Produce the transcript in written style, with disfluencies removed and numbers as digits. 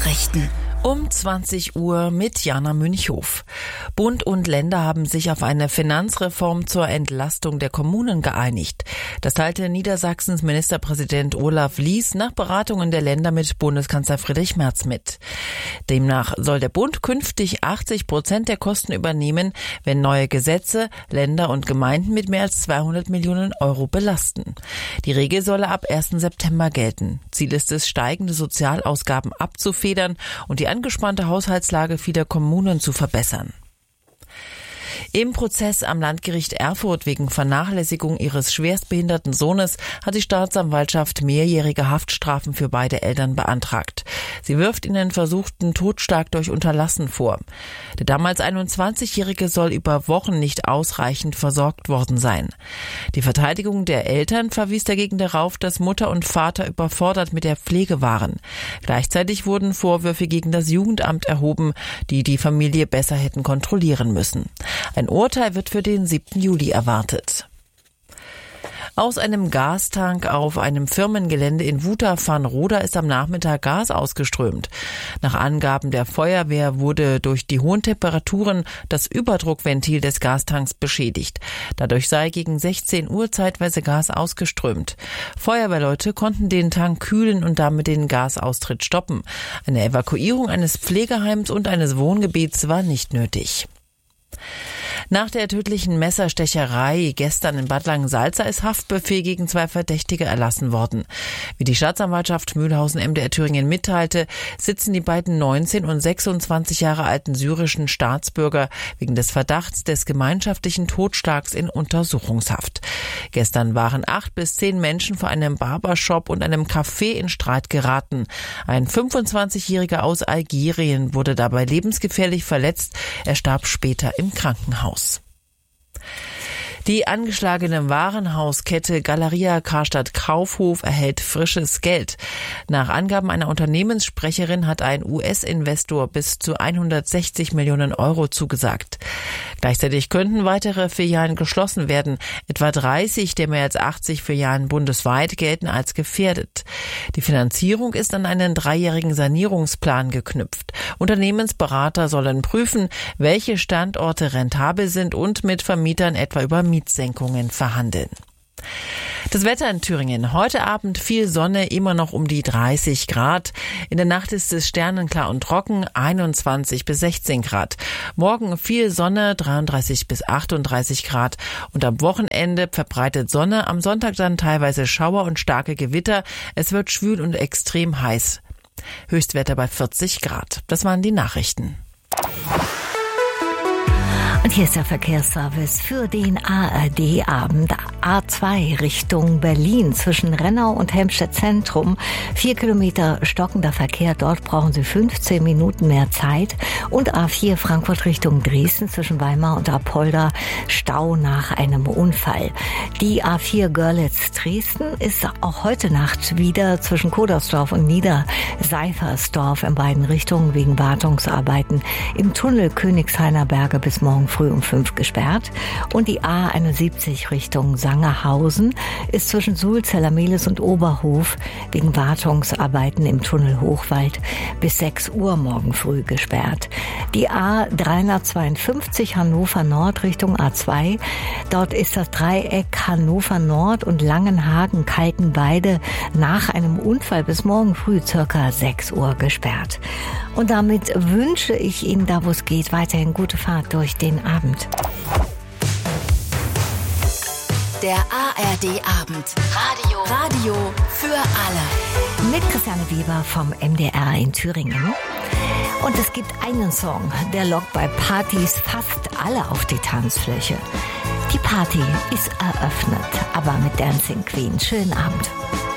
Nachrichten. Um 20 Uhr mit Jana Münchhof. Bund und Länder haben sich auf eine Finanzreform zur Entlastung der Kommunen geeinigt. Das teilte Niedersachsens Ministerpräsident Olaf Lies nach Beratungen der Länder mit Bundeskanzler Friedrich Merz mit. Demnach soll der Bund künftig 80% der Kosten übernehmen, wenn neue Gesetze Länder und Gemeinden mit mehr als 200 Millionen Euro belasten. Die Regel solle ab 1. September gelten. Ziel ist es, steigende Sozialausgaben abzufedern und die angespannte Haushaltslage vieler Kommunen zu verbessern. Im Prozess am Landgericht Erfurt wegen Vernachlässigung ihres schwerstbehinderten Sohnes hat die Staatsanwaltschaft mehrjährige Haftstrafen für beide Eltern beantragt. Sie wirft ihnen versuchten Totschlag durch Unterlassen vor. Der damals 21-Jährige soll über Wochen nicht ausreichend versorgt worden sein. Die Verteidigung der Eltern verwies dagegen darauf, dass Mutter und Vater überfordert mit der Pflege waren. Gleichzeitig wurden Vorwürfe gegen das Jugendamt erhoben, die die Familie besser hätten kontrollieren müssen. Ein Urteil wird für den 7. Juli erwartet. Aus einem Gastank auf einem Firmengelände in Wutach-Farnroda ist am Nachmittag Gas ausgeströmt. Nach Angaben der Feuerwehr wurde durch die hohen Temperaturen das Überdruckventil des Gastanks beschädigt. Dadurch sei gegen 16 Uhr zeitweise Gas ausgeströmt. Feuerwehrleute konnten den Tank kühlen und damit den Gasaustritt stoppen. Eine Evakuierung eines Pflegeheims und eines Wohngebiets war nicht nötig. Nach der tödlichen Messerstecherei gestern in Bad Langensalza ist Haftbefehl gegen 2 Verdächtige erlassen worden. Wie die Staatsanwaltschaft Mühlhausen-MDR Thüringen mitteilte, sitzen die beiden 19 und 26 Jahre alten syrischen Staatsbürger wegen des Verdachts des gemeinschaftlichen Totschlags in Untersuchungshaft. Gestern waren 8 bis 10 Menschen vor einem Barbershop und einem Café in Streit geraten. Ein 25-Jähriger aus Algerien wurde dabei lebensgefährlich verletzt. Er starb später im Krankenhaus. Die angeschlagene Warenhauskette Galeria Karstadt Kaufhof erhält frisches Geld. Nach Angaben einer Unternehmenssprecherin hat ein US-Investor bis zu 160 Millionen Euro zugesagt. Gleichzeitig könnten weitere Filialen geschlossen werden. Etwa 30 der mehr als 80 Filialen bundesweit gelten als gefährdet. Die Finanzierung ist an einen 3-jährigen Sanierungsplan geknüpft. Unternehmensberater sollen prüfen, welche Standorte rentabel sind und mit Vermietern etwa über Mietsenkungen verhandeln. Das Wetter in Thüringen. Heute Abend viel Sonne, immer noch um die 30 Grad. In der Nacht ist es sternenklar und trocken, 21 bis 16 Grad. Morgen viel Sonne, 33 bis 38 Grad. Und am Wochenende verbreitet Sonne, am Sonntag dann teilweise Schauer und starke Gewitter. Es wird schwül und extrem heiß. Höchstwerte bei 40 Grad. Das waren die Nachrichten. Und hier ist der Verkehrsservice für den ARD-Abend. A2 Richtung Berlin zwischen Rennau und Helmstedt Zentrum. 4 Kilometer stockender Verkehr. Dort brauchen Sie 15 Minuten mehr Zeit. Und A4 Frankfurt Richtung Dresden zwischen Weimar und Apolda. Stau nach einem Unfall. Die A4 Görlitz-Dresden ist auch heute Nacht wieder zwischen Kodersdorf und Niederseifersdorf in beiden Richtungen wegen Wartungsarbeiten im Tunnel Königshainer Berge bis morgen früh um 5 gesperrt. Und die A71 Richtung Sangerhausen ist zwischen Sulzeller-Mehlis und Oberhof wegen Wartungsarbeiten im Tunnel Hochwald bis 6 Uhr morgen früh gesperrt. Die A352 Hannover Nord Richtung A2. Dort ist das Dreieck Hannover Nord und Langenhagen-Kaltenweide nach einem Unfall bis morgen früh circa 6 Uhr gesperrt. Und damit wünsche ich Ihnen, da wo es geht, weiterhin gute Fahrt durch den Abend. Der ARD-Abend. Radio für alle. Mit Christiane Weber vom MDR in Thüringen. Und es gibt einen Song, der lockt bei Partys fast alle auf die Tanzfläche. Die Party ist eröffnet, aber mit Dancing Queen. Schönen Abend.